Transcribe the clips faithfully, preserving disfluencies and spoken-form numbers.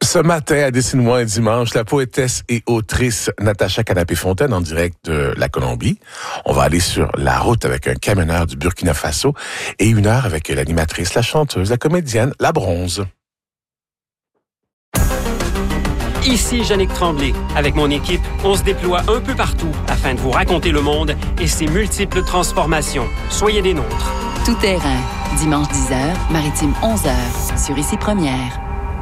Ce matin, à Dessine-moi un dimanche, la poétesse et autrice Natacha Canapé-Fontaine en direct de la Colombie. On va aller sur la route avec un camionneur du Burkina Faso et une heure avec l'animatrice, la chanteuse, la comédienne, la Bronze. Ici Yannick Tremblay. Avec mon équipe, on se déploie un peu partout afin de vous raconter le monde et ses multiples transformations. Soyez des nôtres. Tout terrain. Dimanche dix heures, Maritime onze heures, sur Ici Première.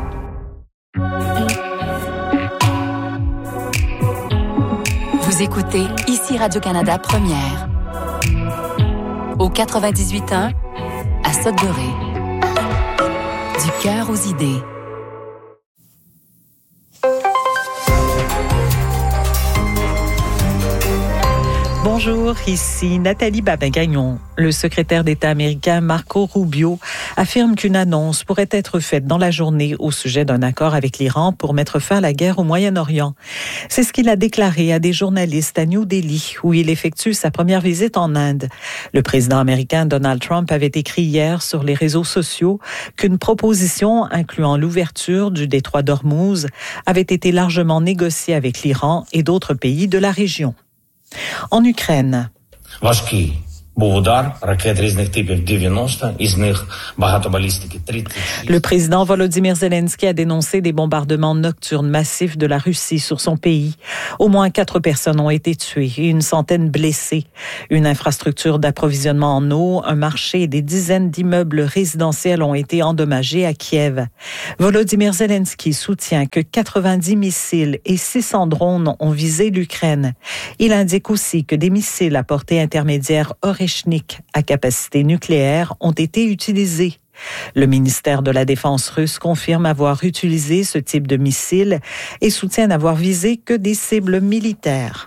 Vous écoutez Ici Radio-Canada Première. Au quatre-vingt-dix-huit point un, à Sudbury. Du cœur aux idées. Bonjour, ici Nathalie Babin-Gagnon. Le secrétaire d'État américain Marco Rubio affirme qu'une annonce pourrait être faite dans la journée au sujet d'un accord avec l'Iran pour mettre fin à la guerre au Moyen-Orient. C'est ce qu'il a déclaré à des journalistes à New Delhi, où il effectue sa première visite en Inde. Le président américain Donald Trump avait écrit hier sur les réseaux sociaux qu'une proposition incluant l'ouverture du détroit d'Ormuz avait été largement négociée avec l'Iran et d'autres pays de la région. En Ukraine. Le président Volodymyr Zelensky a dénoncé des bombardements nocturnes massifs de la Russie sur son pays. Au moins quatre personnes ont été tuées et une centaine blessées. Une infrastructure d'approvisionnement en eau, un marché et des dizaines d'immeubles résidentiels ont été endommagés à Kiev. Volodymyr Zelensky soutient que quatre-vingt-dix missiles et six cents drones ont visé l'Ukraine. Il indique aussi que des missiles à portée intermédiaire Oreshnik à capacité nucléaire ont été utilisés. Le ministère de la Défense russe confirme avoir utilisé ce type de missiles et soutient n'avoir visé que des cibles militaires.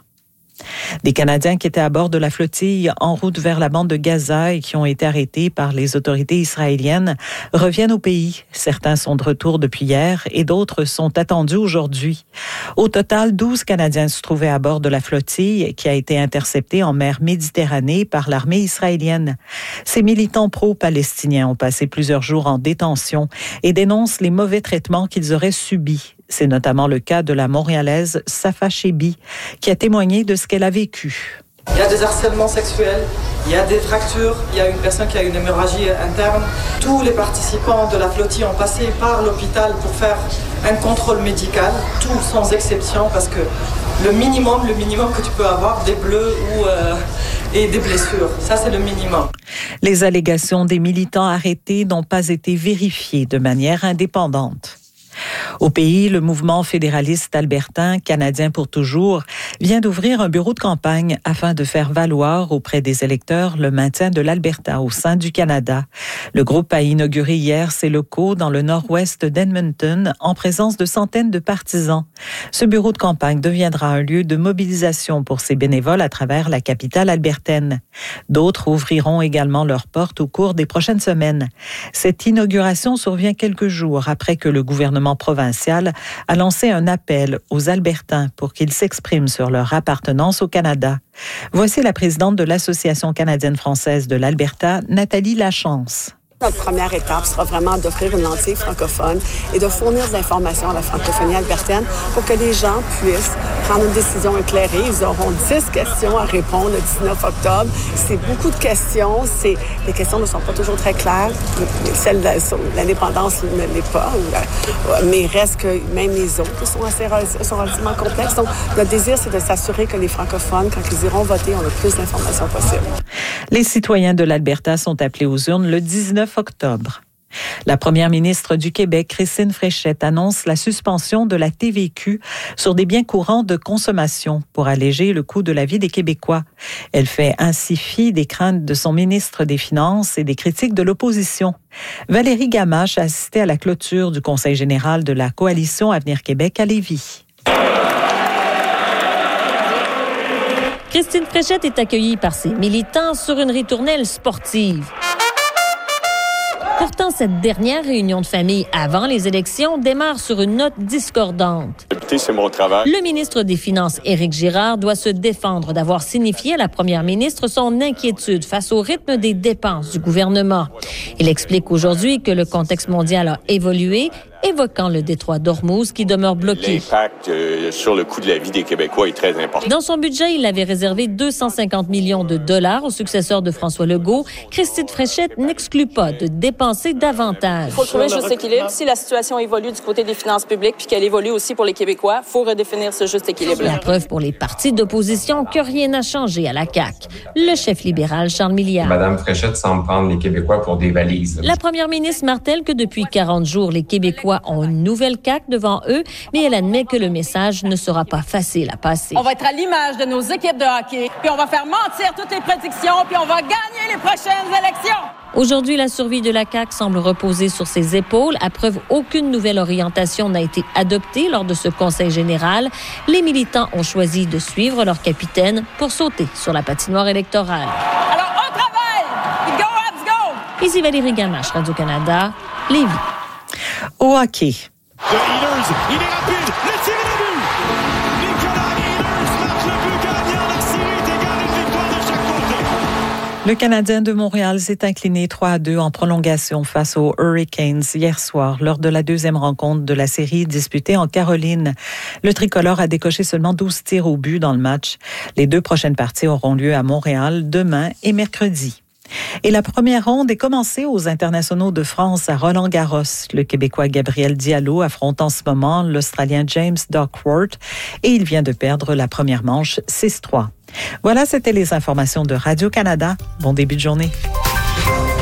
Des Canadiens qui étaient à bord de la flottille en route vers la bande de Gaza et qui ont été arrêtés par les autorités israéliennes reviennent au pays. Certains sont de retour depuis hier et d'autres sont attendus aujourd'hui. Au total, douze Canadiens se trouvaient à bord de la flottille qui a été interceptée en mer Méditerranée par l'armée israélienne. Ces militants pro-palestiniens ont passé plusieurs jours en détention et dénoncent les mauvais traitements qu'ils auraient subis. C'est notamment le cas de la Montréalaise Safa Chebi, qui a témoigné de ce qu'elle a vécu. Il y a des harcèlements sexuels, il y a des fractures, il y a une personne qui a une hémorragie interne. Tous les participants de la flottille ont passé par l'hôpital pour faire un contrôle médical, tous sans exception, parce que le minimum, le minimum que tu peux avoir, des bleus ou euh, et des blessures, ça c'est le minimum. Les allégations des militants arrêtés n'ont pas été vérifiées de manière indépendante. Au pays, le mouvement fédéraliste albertain, Canadien pour toujours, vient d'ouvrir un bureau de campagne afin de faire valoir auprès des électeurs le maintien de l'Alberta au sein du Canada. Le groupe a inauguré hier ses locaux dans le nord-ouest d'Edmonton en présence de centaines de partisans. Ce bureau de campagne deviendra un lieu de mobilisation pour ses bénévoles à travers la capitale albertaine. D'autres ouvriront également leurs portes au cours des prochaines semaines. Cette inauguration survient quelques jours après que le gouvernement provincial a lancé un appel aux Albertains pour qu'ils s'expriment sur leur appartenance au Canada. Voici la présidente de l'Association canadienne-française de l'Alberta, Nathalie Lachance. Notre première étape sera vraiment d'offrir une lentille francophone et de fournir des informations à la francophonie albertaine pour que les gens puissent prendre une décision éclairée. Ils auront dix questions à répondre le dix-neuf octobre. C'est beaucoup de questions. C'est, les questions ne sont pas toujours très claires. Celle de l'indépendance ne l'est pas. Mais il reste que même les autres sont, assez, sont relativement complexes. Donc, notre désir, c'est de s'assurer que les francophones, quand ils iront voter, ont le plus d'informations possible. Les citoyens de l'Alberta sont appelés aux urnes le dix-neuf octobre. La première ministre du Québec, Christine Fréchette, annonce la suspension de la T V Q sur des biens courants de consommation pour alléger le coût de la vie des Québécois. Elle fait ainsi fi des craintes de son ministre des Finances et des critiques de l'opposition. Valérie Gamache a assisté à la clôture du Conseil général de la Coalition Avenir Québec à Lévis. Christine Fréchette est accueillie par ses militants sur une ritournelle sportive. Pourtant, cette dernière réunion de famille avant les élections démarre sur une note discordante. Écoutez, c'est mon travail. Le ministre des Finances, Éric Girard, doit se défendre d'avoir signifié à la première ministre son inquiétude face au rythme des dépenses du gouvernement. Il explique aujourd'hui que le contexte mondial a évolué évoquant le détroit d'Ormuz qui demeure bloqué. L'impact euh, sur le coût de la vie des Québécois est très important. Dans son budget, il avait réservé deux cent cinquante millions de dollars au successeur de François Legault. Christine Fréchette n'exclut pas de dépenser davantage. Il faut trouver un juste équilibre. Si la situation évolue du côté des finances publiques puis qu'elle évolue aussi pour les Québécois, il faut redéfinir ce juste équilibre. La preuve pour les partis d'opposition que rien n'a changé à la C A Q. Le chef libéral Charles Milliard. Madame Fréchette semble prendre les Québécois pour des valises. La première ministre martèle que depuis quarante jours, les Québécois ont une nouvelle C A Q devant eux, mais elle admet que le message ne sera pas facile à passer. On va être à l'image de nos équipes de hockey, puis on va faire mentir toutes les prédictions, puis on va gagner les prochaines élections. Aujourd'hui, la survie de la C A Q semble reposer sur ses épaules. À preuve, aucune nouvelle orientation n'a été adoptée lors de ce conseil général. Les militants ont choisi de suivre leur capitaine pour sauter sur la patinoire électorale. Alors, on travaille! Go, Habs, go! Ici Valérie Gamache, Radio-Canada, Lévis. Au hockey. De Ehlers, il est rapide, le tir est le but! Nicolas Ehlers marque le but gagnant, la série est égale, une victoire de chaque côté. Le Canadien de Montréal s'est incliné trois à deux en prolongation face aux Hurricanes hier soir lors de la deuxième rencontre de la série disputée en Caroline. Le tricolore a décoché seulement douze tirs au but dans le match. Les deux prochaines parties auront lieu à Montréal demain et mercredi. Et la première ronde est commencée aux internationaux de France à Roland-Garros. Le Québécois Gabriel Diallo affronte en ce moment l'Australien James Duckworth et il vient de perdre la première manche six trois. Voilà, c'était les informations de Radio-Canada. Bon début de journée.